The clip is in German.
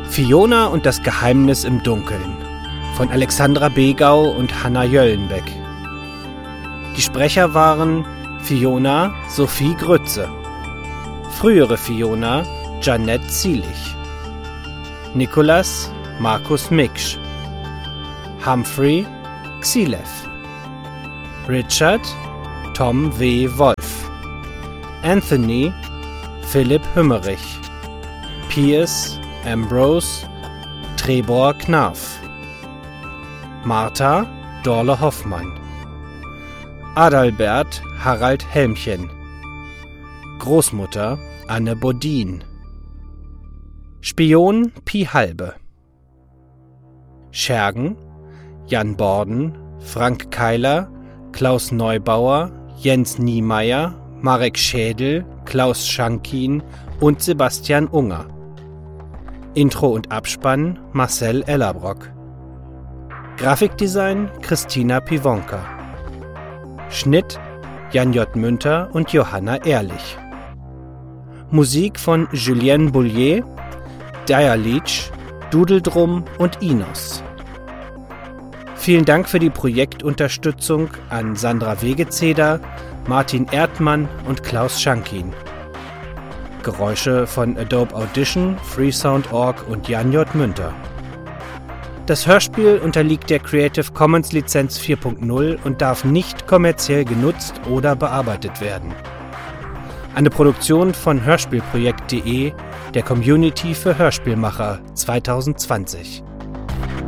Fiona und das Geheimnis im Dunkeln von Alexandra Begau und Hanna Jöllenbeck. Die Sprecher waren Fiona Sophie Grütze, frühere Fiona Janette Zielich, Nikolas Markus Miksch, Humphrey Xilev, Richard Tom W. Wolf, Anthony Philipp Hümmerich, Piers Ambrose Trebor Knarf, Martha Dorle Hoffmann, Adalbert Harald Helmchen, Großmutter Anne Bodin, Spion Pi Halbe, Schergen Jan Borden, Frank Keiler, Klaus Neubauer, Jens Niemeyer, Marek Schädel, Klaus Schankin und Sebastian Unger. Intro und Abspann Marcel Ellerbrock. Grafikdesign Christina Pivonka. Schnitt Jan J. Münter und Johanna Ehrlich. Musik von Julien Boulier, Dire Leach, Dudeldrum und Inos. Vielen Dank für die Projektunterstützung an Sandra Wegezeder, Martin Erdmann und Klaus Schankin. Geräusche von Adobe Audition, Freesound.org und Jan J. Münter. Das Hörspiel unterliegt der Creative Commons Lizenz 4.0 und darf nicht kommerziell genutzt oder bearbeitet werden. Eine Produktion von Hörspielprojekt.de, der Community für Hörspielmacher 2020.